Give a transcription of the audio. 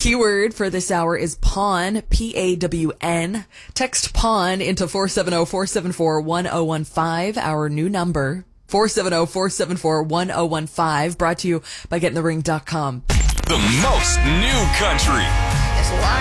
Keyword for this hour is pawn, P-A-W-N. Text pawn into 470-474-1015, our new number. 470-474-1015, brought to you by GetInTheRing.com. The most new country.